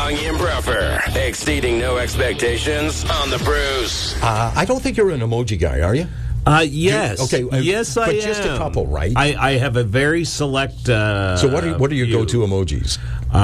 Young Improver, exceeding no expectations on the Bruce. I don't think you're an emoji guy, are you? Yes. Yes, I am. But just a couple, right? I have a very select. So what are your go-to emojis?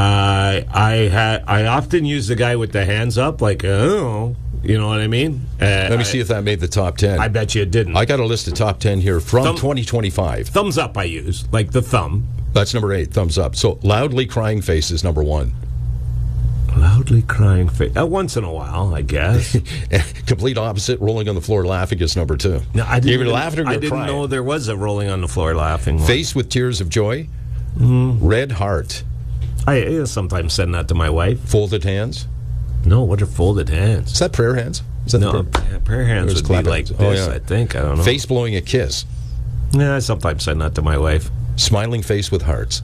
I often use the guy with the hands up, like oh, you know what I mean. Let me see if that made the top 10. I bet you it didn't. I got a list of top 10 here from 2025. Thumbs up, I use like the thumb. That's number 8. Thumbs up. So loudly crying face is number 1. Loudly crying face. Once in a while, I guess. Complete opposite. Rolling on the floor laughing is number 2. No, I didn't. You're laughing or I you're didn't crying? know there was a rolling on the floor laughing one. Face with tears of joy. Red heart. I sometimes send that to my wife. Folded hands. No, what are folded hands? Is that prayer hands? Is that No, prayer hands There's would be like hands. this, Oh, yeah. I think. I don't know. Face blowing a kiss. Yeah, I sometimes send that to my wife. Smiling face with hearts.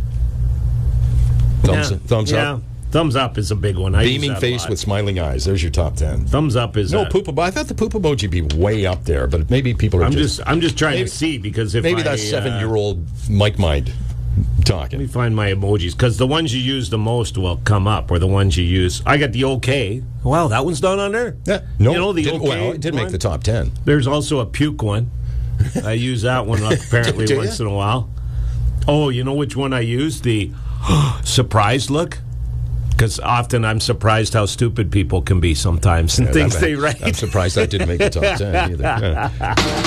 Thumbs up. Thumbs up is a big one. I use Beaming that a face lot. with smiling eyes. There's your top 10. Thumbs up is No poop. I thought the poop emoji would be way up there, but maybe people are I'm just trying maybe- to see because if maybe I, that's 7-year-old Mike Mind talking. Let me find my emojis because the ones you use the most will come up, or the ones you use. I got the OK. Wow, that one's not on there. Yeah, no, you know the didn't, OK. well, it did make the top 10. There's also a puke one. I use that one apparently Do once ya? in a while. Oh, you know which one I use? The surprised look. Because often I'm surprised how stupid people can be sometimes and things they write. I'm surprised that didn't make the top 10 either. Yeah.